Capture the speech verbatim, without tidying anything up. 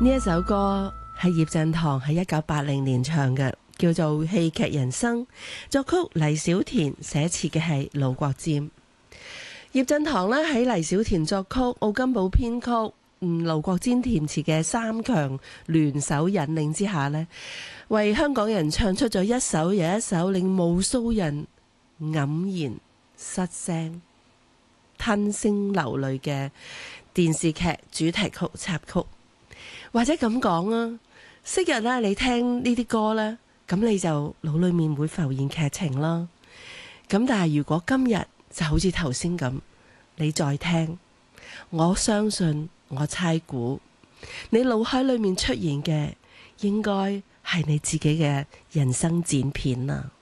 呢一首歌係葉振棠喺一九八零年唱嘅，叫做《戲劇人生》，作曲黎小田，寫詞嘅係盧國沾。葉振棠呢喺黎小田作曲、奧金寶編曲、嗯盧國沾填詞嘅三強聯手引領之下呢，為香港人唱出咗一首又一首令無數人黯然失聲、吞聲流淚嘅電視劇主題曲插曲。或者咁講啊，昔日咧你聽呢啲歌呢，咁你就腦裏面會浮現劇情啦。咁但係如果今日就好似頭先咁，你再聽，我相信我猜估，你腦海裏面出現嘅應該係你自己嘅人生剪片啦。